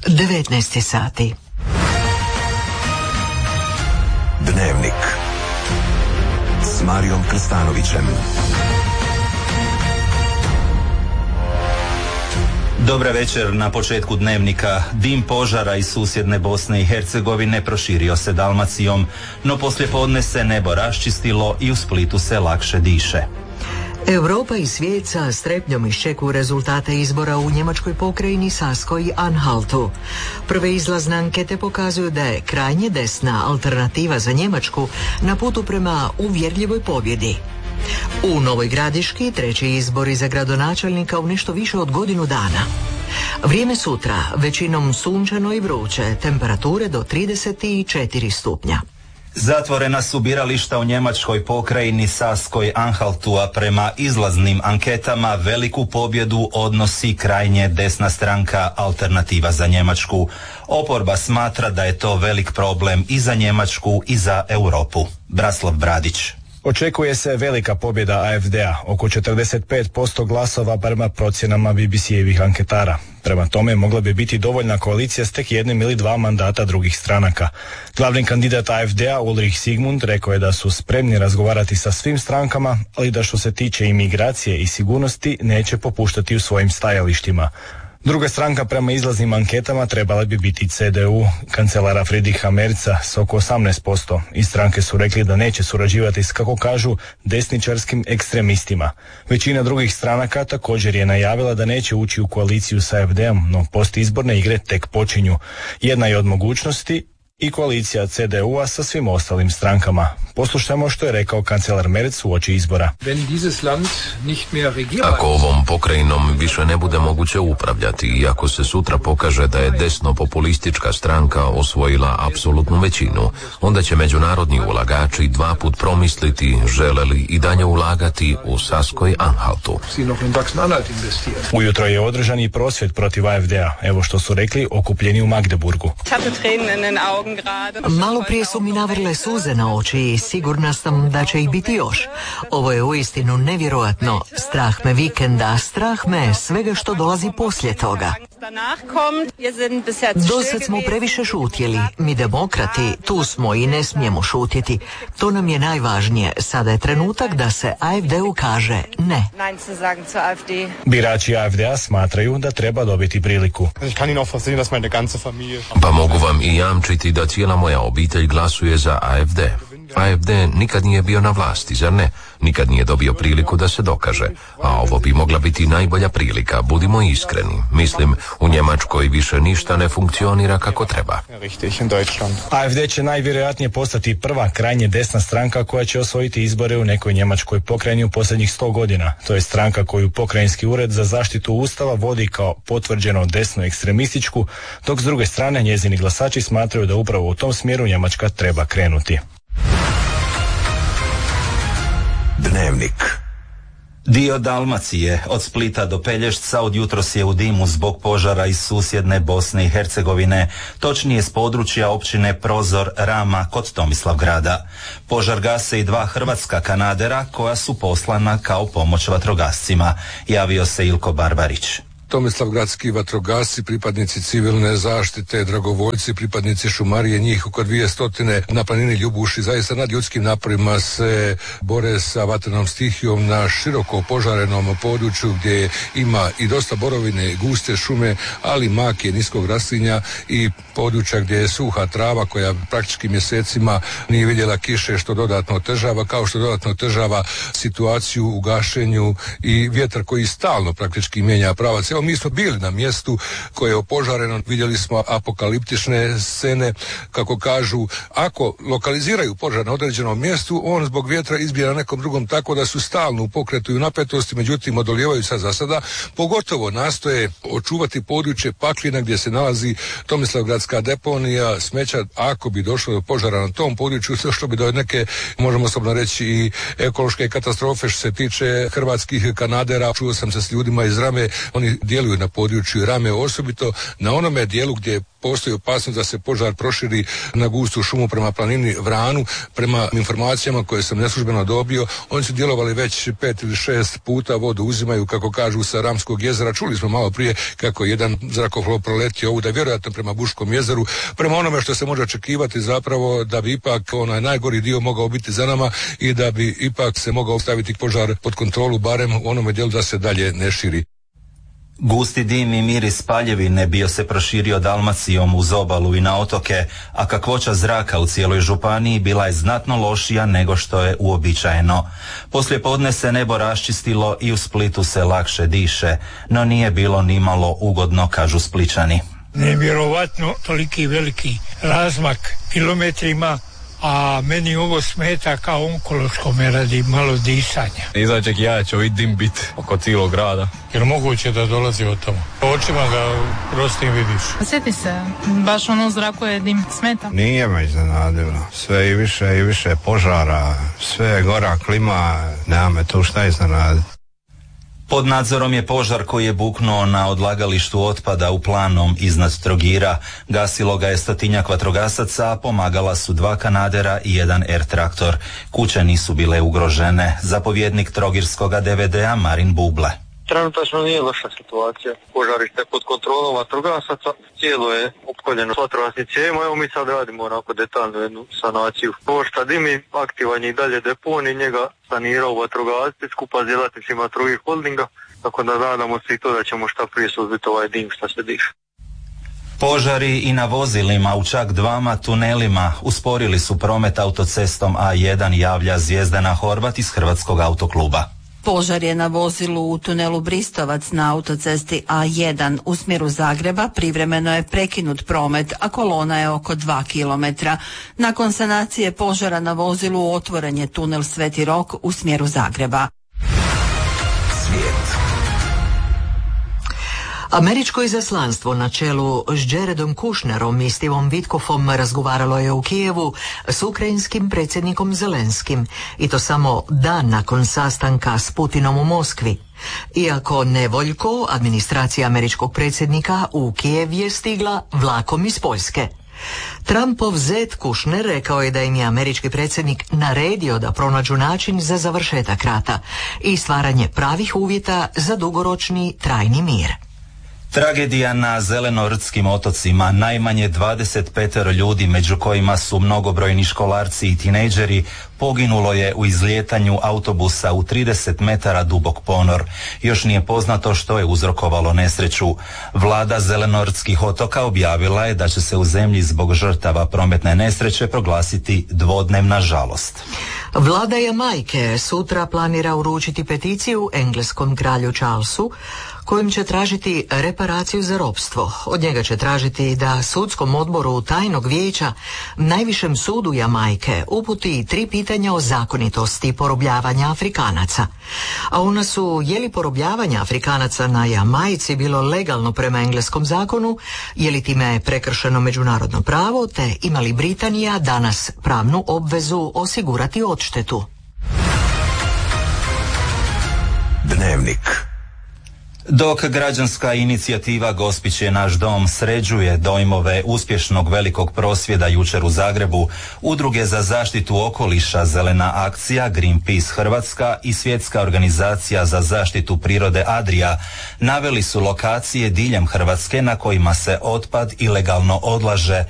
19 sati. Dnevnik s Marijom Krstanovićem. Dobra večer. Na početku Dnevnika. Dim požara iz susjedne Bosne i Hercegovine proširio se Dalmacijom, no poslijepodne se nebo raščistilo i u Splitu se lakše diše. Europa i svijet sa strepnjom iščekuju rezultate izbora u njemačkoj pokrajini Saskoj-Anhaltu. Prve izlazne ankete pokazuju da je krajnje desna alternativa za Njemačku na putu prema uvjerljivoj pobjedi. U Novoj Gradiški treći izbori za gradonačelnika u nešto više od godinu dana. Vrijeme sutra, većinom sunčano i vruće, temperature do 34 stupnja. Zatvorena su birališta u njemačkoj pokrajini Saskoj-Anhaltu, a prema izlaznim anketama veliku pobjedu odnosi krajnje desna stranka Alternativa za Njemačku. Oporba smatra da je to velik problem i za Njemačku i za Europu. Braslav Bradić. Očekuje se velika pobjeda AfD-a, oko 45% glasova prema procjenama BBC-evih anketara. Prema tome mogla bi biti dovoljna koalicija s tek jednim ili dva mandata drugih stranaka. Glavni kandidat AfD-a Ulrich Sigmund rekao je da su spremni razgovarati sa svim strankama, ali da što se tiče imigracije i sigurnosti neće popuštati u svojim stajalištima. Druga stranka prema izlaznim anketama trebala bi biti CDU kancelara Friedricha Merza s oko 18%. Iz stranke su rekli da neće surađivati s, kako kažu, desničarskim ekstremistima. Većina drugih stranaka također je najavila da neće ući u koaliciju sa AfD-om, no postizborne igre tek počinju. Jedna je od mogućnosti i koalicija CDU-a sa svim ostalim strankama. Poslušajmo što je rekao kancelar Merz uoči izbora. Ako ovom pokrajinom više ne bude moguće upravljati i ako se sutra pokaže da je desno-populistička stranka osvojila apsolutnu većinu, onda će međunarodni ulagači dva put promisliti žele li i dalje ulagati u Saskoj-Anhaltu. Ujutro je održan i prosvjed protiv AfD-a. Evo što su rekli okupljeni u Magdeburgu. Malo prije su mi navrle suze na oči i sigurna sam da će ih biti još. Ovo je uistinu nevjerojatno. Strah me vikenda, strah me svega što dolazi poslije toga. Dosad smo previše šutjeli. Mi demokrati tu smo i ne smijemo šutjeti. To nam je najvažnije. Sada je trenutak da se AfD-u kaže ne. Birači AfD-a smatraju da treba dobiti priliku. Pa mogu vam i jamčiti da cijela moja obitelj glasuje za AfD. AfD nikad nije bio na vlasti, zar ne? Nikad nije dobio priliku da se dokaže. A ovo bi mogla biti najbolja prilika, budimo iskreni. Mislim, u Njemačkoj više ništa ne funkcionira kako treba. AfD će najvjerojatnije postati prva krajnje desna stranka koja će osvojiti izbore u nekoj njemačkoj pokrajini u posljednjih 100 godina. To je stranka koju Pokrajinski ured za zaštitu Ustava vodi kao potvrđeno desno ekstremističku, dok s druge strane njezini glasači smatraju da upravo u tom smjeru Njemačka treba krenuti. Dnevnik. Dio Dalmacije, od Splita do Pelješca, od jutros je u dimu zbog požara iz susjedne Bosne i Hercegovine, točnije s područja općine Prozor Rama kod Tomislavgrada. Požar gase i dva hrvatska kanadera koja su poslana kao pomoć vatrogascima. Javio se Ilko Barbarić. Tomislavgradski vatrogasci, pripadnici civilne zaštite, dragovoljci, pripadnici šumarije, njih oko 200 na planini Ljubuši, zaista nad ljudskim naporima se bore sa vatrenom stihijom na široko opožarenom području gdje ima i dosta borovine, guste šume, ali make, niskog raslinja i područja gdje je suha trava koja praktički mjesecima nije vidjela kiše, što dodatno otežava, kao što dodatno otežava situaciju u gašenju i vjetar koji stalno praktički mijenja pravac. Mi smo bili na mjestu koje je opožareno, vidjeli smo apokaliptične scene, kako kažu, ako lokaliziraju požar na određenom mjestu, on zbog vjetra izbija na nekom drugom, tako da su stalno u pokretu i u napetosti, međutim odolijevaju sad za sada, pogotovo nastoje očuvati područje Paklina gdje se nalazi Tomislavgradska deponija smeća. Ako bi došlo do požara na tom području, što bi do neke, možemo osobno reći, i ekološke katastrofe što se tiče hrvatskih kanadera. Čuo sam se s ljudima iz Rame, oni djeluju na području Rame, osobito na onome dijelu gdje postoji opasnost da se požar proširi na gustu šumu prema planini Vranu. Prema informacijama koje sam neslužbeno dobio, oni su djelovali već 5 ili 6 puta, vodu uzimaju, kako kažu, sa Ramskog jezera. Čuli smo malo prije kako jedan zrakoplov proletio ovu, da je vjerojatno prema Buškom jezeru. Prema onome što se može očekivati zapravo da bi ipak onaj najgori dio mogao biti za nama i da bi ipak se mogao staviti požar pod kontrolu, barem u onome dijelu da se dalje ne širi. Gusti dim i miris paljevine bio se proširio Dalmacijom uz obalu i na otoke, a kakvoća zraka u cijeloj županiji bila je znatno lošija nego što je uobičajeno. Poslije podne se nebo raščistilo i u Splitu se lakše diše, no nije bilo nimalo ugodno, kažu Spličani. Nevjerovatno toliki veliki razmak kilometrima, a meni ovo smeta kao onkološkome radi malo disanja. Izađe ja će ovdje dim biti oko cijelog grada. Jer moguće da dolazi od tamo. Očima ga prostim vidiš. Sjeti se, baš ono u zraku je dim, smeta. Nije me iznenadilo. Sve i više požara, sve je gora klima, nema me tu šta iznenaditi. Pod nadzorom je požar koji je buknuo na odlagalištu otpada u Planom iznad Trogira. Gasilo ga je 100-tinjak vatrogasaca, a pomagala su 2 kanadera i 1 R-traktor. Kuće nisu bile ugrožene. Zapovjednik trogirskoga DVD-a Marin Buble. Trenutačno nije loša situacija. Požarište je pod kontrolom vatrogasaca, cijelo je opkoljeno s vatrogasnim cijevima. Evo mi sad radimo onako detaljnu jednu sanaciju. Pošta dimi, aktivan je i dalje deponij, njega sanirao vatrogasci skupa s djelatnicima Trogir holdinga, tako da nadamo se i to da ćemo šta prije suzbiti ovaj dim šta se diše. Požari i na vozilima u čak 2 tunelima usporili su promet autocestom A1, javlja Zvijezdana Horvat iz Hrvatskog autokluba. Požar je na vozilu u tunelu Bristovac na autocesti A1 u smjeru Zagreba. Privremeno je prekinut promet, a kolona je oko 2 km. Nakon sanacije požara na vozilu otvoren je tunel Sveti Rok u smjeru Zagreba. Svijet. Američko izaslanstvo na čelu s Jaredom Kushnerom i Stevom Witkofom razgovaralo je u Kijevu s ukrajinskim predsjednikom Zelenskim, i to samo dan nakon sastanka s Putinom u Moskvi. Iako nevoljko, administracija američkog predsjednika u Kijev je stigla vlakom iz Poljske. Trumpov zet Kushner rekao je da im je američki predsjednik naredio da pronađu način za završetak rata i stvaranje pravih uvjeta za dugoročni trajni mir. Tragedija na Zelenortskim otocima, najmanje 25 ljudi, među kojima su mnogobrojni školarci i tinejdžeri, poginulo je u izlijetanju autobusa u 30 metara dubok ponor. Još nije poznato što je uzrokovalo nesreću. Vlada Zelenortskih otoka objavila je da će se u zemlji zbog žrtava prometne nesreće proglasiti dvodnevna žalost. Vlada Jamajke sutra planira uručiti peticiju engleskom kralju Charlesu, kojim će tražiti reparaciju za ropstvo. Od njega će tražiti da sudskom odboru tajnog vijeća najvišem sudu Jamajke uputi 3 pitanja o zakonitosti porobljavanja Afrikanaca. A ona su: je li porobljavanje Afrikanaca na Jamajci bilo legalno prema engleskom zakonu, je li time prekršeno međunarodno pravo, te ima li Britanija danas pravnu obvezu osigurati odštetu. Dnevnik. Dok građanska inicijativa Gospić je naš dom sređuje dojmove uspješnog velikog prosvjeda jučer u Zagrebu, udruge za zaštitu okoliša Zelena akcija, Greenpeace Hrvatska i Svjetska organizacija za zaštitu prirode Adria naveli su lokacije diljem Hrvatske na kojima se otpad ilegalno odlaže,